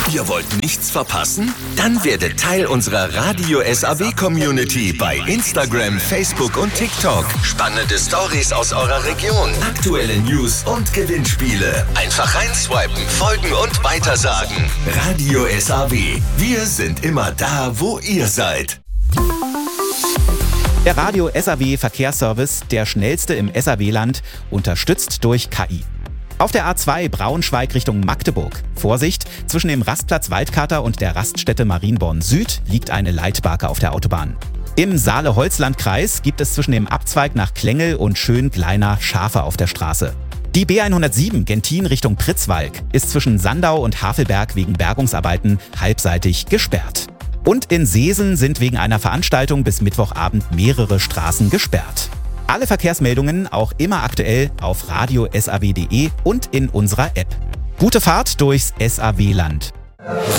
Ihr wollt nichts verpassen? Dann werdet Teil unserer Radio SAW Community bei Instagram, Facebook und TikTok. Spannende Stories aus eurer Region, aktuelle News und Gewinnspiele. Einfach reinswipen, folgen und weitersagen. Radio SAW. Wir sind immer da, wo ihr seid. Der Radio SAW Verkehrsservice, der schnellste im SAW-Land, unterstützt durch KI. Auf der A2 Braunschweig Richtung Magdeburg. Vorsicht, zwischen dem Rastplatz Waldkater und der Raststätte Marienborn Süd liegt eine Leitbarke auf der Autobahn. Im Saale-Holzland-Kreis gibt es zwischen dem Abzweig nach Klengel und Schön-Gleiner Schafe auf der Straße. Die B107 Gentin Richtung Pritzwalk ist zwischen Sandau und Havelberg wegen Bergungsarbeiten halbseitig gesperrt. Und in Seesen sind wegen einer Veranstaltung bis Mittwochabend mehrere Straßen gesperrt. Alle Verkehrsmeldungen auch immer aktuell auf radiosaw.de und in unserer App. Gute Fahrt durchs SAW-Land.